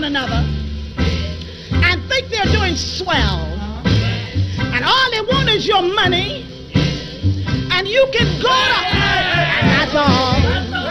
another and think they're doing swell. And all they want is your money. And you can go to... And that's all.